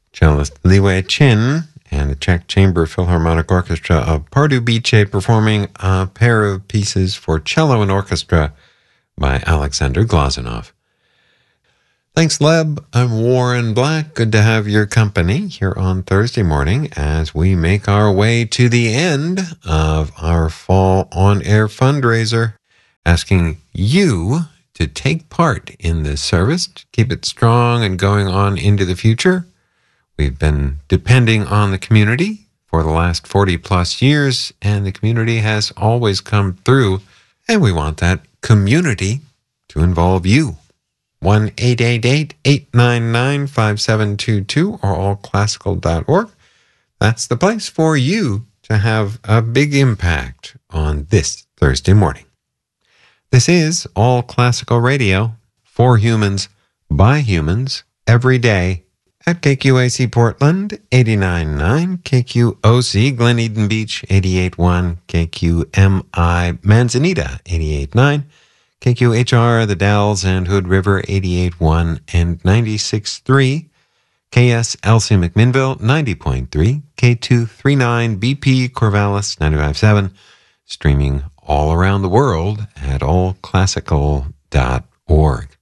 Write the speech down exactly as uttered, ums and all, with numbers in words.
Cellist Liwei Chin and the Czech Chamber Philharmonic Orchestra of Pardubice performing a pair of pieces for cello and orchestra by Alexander Glazunov. Thanks, Leb. I'm Warren Black. Good to have your company here on Thursday morning as we make our way to the end of our fall on-air fundraiser, asking you to take part in this service, to keep it strong and going on into the future. We've been depending on the community for the last forty plus years, and the community has always come through, and we want that community to involve you. one eight eight eight, eight nine nine, five seven two two or all classical dot org. That's the place for you to have a big impact on this Thursday morning. This is All Classical Radio, for humans, by humans, every day, at K Q A C Portland, eighty-nine point nine, K Q O C Glen Eden Beach, eighty-eight point one, K Q M I Manzanita, eighty-eight point nine, K Q H R The Dalles and Hood River, eighty-eight point one and ninety-six point three, K S L C McMinnville, ninety point three, K two thirty-nine B P Corvallis, ninety-five point seven, streaming all around the world at all classical dot org.